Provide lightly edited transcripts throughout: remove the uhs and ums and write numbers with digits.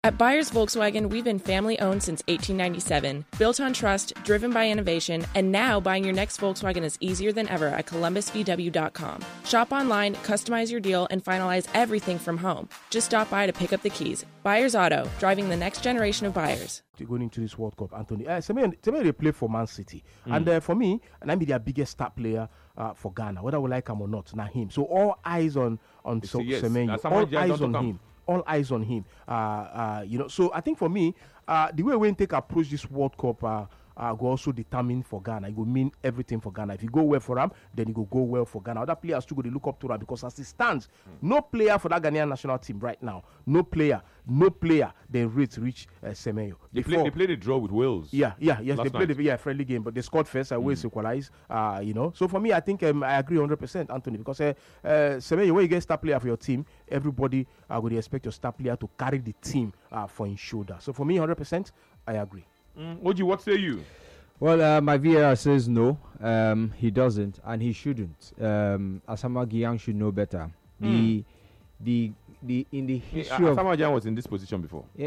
At Byers Volkswagen, we've been family-owned since 1897, built on trust, driven by innovation, and now buying your next Volkswagen is easier than ever at columbusvw.com. Shop online, customize your deal, and finalize everything from home. Just stop by to pick up the keys. Byers Auto, driving the next generation of buyers. Going into this World Cup, Anthony, Semenyo they play for Man City, and for me, and I'm their biggest star player for Ghana, whether we like him or not, not him. So all eyes on Semenyo, all eyes on him. All eyes on him. So I think for me, the way we take approach this World Cup go also determine for Ghana. It will mean everything for Ghana. If you go well for him, then it will go well for Ghana. Other players too go to look up to him because as it stands, no player for that Ghanaian national team right now, no player, they reach Semenyo. They played a draw with Wales. Yes, they played a friendly game, but they scored first. Wales equalized. So for me, I think I agree 100%, Anthony, because Semenyo, when you get star player for your team, everybody would expect your star player to carry the team for his shoulder. So for me, 100%, I agree. Oji, what say you? Well, my VAR says no. He doesn't, and he shouldn't. Asamoah Gyan should know better. In the history of Asamoah Gyan was in this position before. Yeah,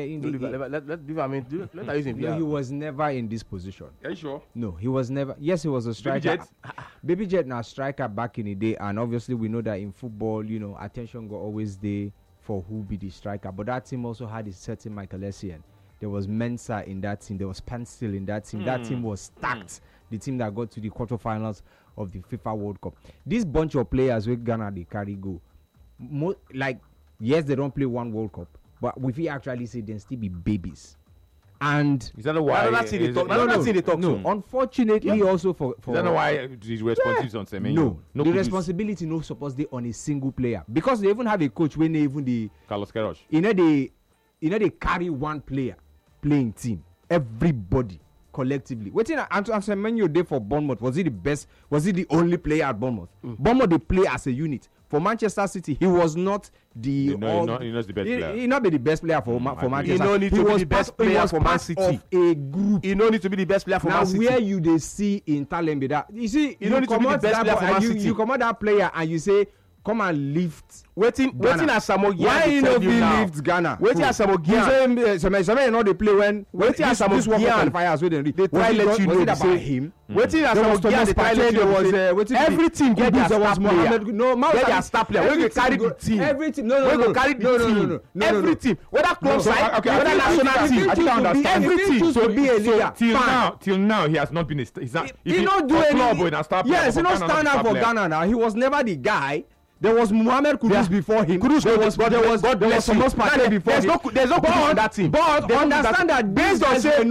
let use him. No, he was never in this position. Are you sure? No, he was never. Yes, he was a striker. Baby Jet now striker back in the day, and obviously we know that in football, attention got always there for who be the striker. But that team also had a certain Michael Essien. There was Mensah in that team. There was Pencil in that team. That team was stacked. The team that got to the quarterfinals of the FIFA World Cup. This bunch of players with Ghana, they carry go. Yes, they don't play one World Cup, but if we actually say they still be babies. And is that why? No. Unfortunately, also for is that why the responsibility on Semenyo? No, the responsibility no supposed to on a single player because they even have a coach when they even the Carlos Queiroz. They carry one player playing team. Everybody collectively. Waiting and Semenyo day for Bournemouth. Was he the best? Was he the only player at Bournemouth? Bournemouth they play as a unit. For Manchester City, he was not the not the best player. He not be the best player for Manchester. He no need to be the best player for Man City. Of a group. He no need to be the best player for Man City. Now where you they see in Talembe that you see you don't need to be the best player for Man City. You come out that player and you say come and lift. Waiting Asamoah Gyan. Why you no be lift Ghana? Waiting Asamoah Gyan. Semenyo know they play when waiting Asamoah Gyan qualifiers when they try let you know about him. Waiting Asamoah Gyan they try let you know every team get their star player. Get their star player. We go carry the team. Every team. We go carry the team. Every team. Whether club side, whether national team. I don't understand. Every team should be a leader. Till now, he has not been. He not do any. Yes, he not stand up for Ghana now. He was never the guy. There was Mohamed Kudus before him. There was Thomas Partey before him. There's no Kudus on that team. But understand that based on say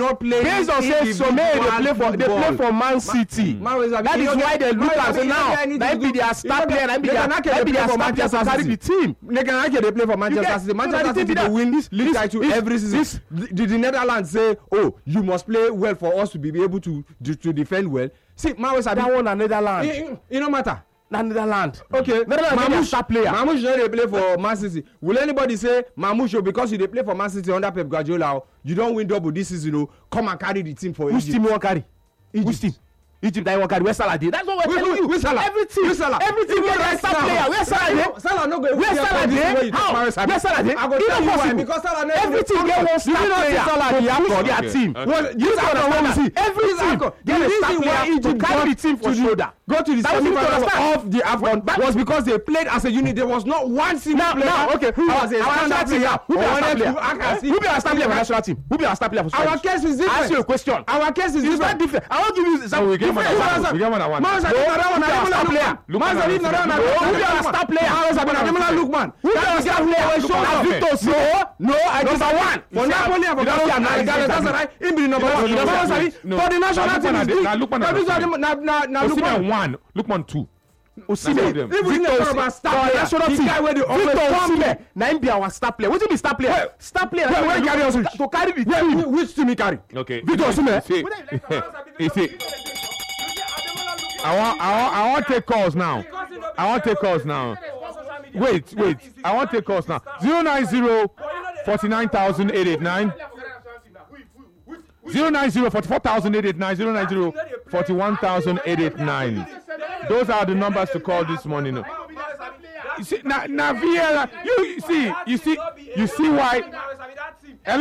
they play for Man City. That is why they look at it now. That be their star player. That be their star player to carry the team. They play for Manchester City. Manchester City they win this league title every season. Did the Netherlands say, "Oh, you must play well for us to be able to defend well"? See, that one and Netherlands. It no matter. Netherlands. Okay. Mamouche star player. Mamouche no dey play for Man City. Will anybody say Mamouche because you dey play for Man City under Pep Guardiola, you don't win double this season, come and carry the team for Egypt? Which team you want carry? Which team? Egypt that you want carry? Where Salah did? That's what we're telling you. Where Salah? Every team get their star player. Where Salah dey? Salah no go. Where Salah dey? How? Where Salah dey? I go tell you why. Because Salah no. Every team get one star player. Salah dey their team. You understand see? Every team get a star player to carry the team for shoulder. Go to the semi-final of the AFCON was because they played as a unit. There was not one single player. Okay, who was a standard player? Who be our star player for national team? Who be our star player for Spain? Our case is different. Ask you a question. Our case is different. I won't give you example. We get one on one. Who be our star player? Lukman. Who be our star player? Victor. No, I just one. For Napoli and for Ghana, that's right. He be number one. For the national team, Lukman Lukman 2. Osimhen, the guy where they always come. Now him be our star player. What do you mean star player? Star player. Where he carry us to carry the team. Which team he carry? Okay. Victor Osimhen. I want to take calls now. Wait. I want to take calls now. 090 49,889. 090 44,889. 090 41,889. Those are the numbers to call this morning. You see, now Vieira, you see why